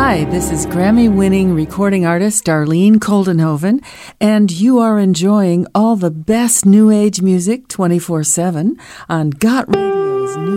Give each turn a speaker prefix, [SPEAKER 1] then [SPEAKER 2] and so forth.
[SPEAKER 1] Hi, this is Grammy-winning recording artist Darlene Koldenhoven, and you are enjoying all the best New Age music 24/7 on Got Radio's New